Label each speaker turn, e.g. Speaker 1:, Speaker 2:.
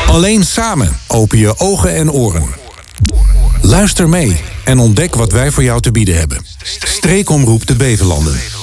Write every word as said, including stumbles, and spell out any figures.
Speaker 1: Alleen samen open je ogen en oren. Luister mee en ontdek wat wij voor jou te bieden hebben. Streekomroep de Beverlanden.